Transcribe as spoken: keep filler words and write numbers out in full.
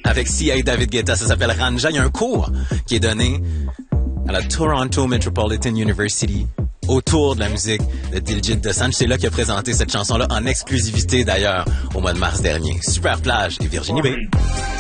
avec Sia et David Guetta. Ça s'appelle Ranja. Il y a un cours qui est donné à la Toronto Metropolitan University autour de la musique de Diljit Dosanjh. C'est là qu'il a présenté cette chanson-là en exclusivité d'ailleurs au mois de mars dernier. Super plage et Virginie B.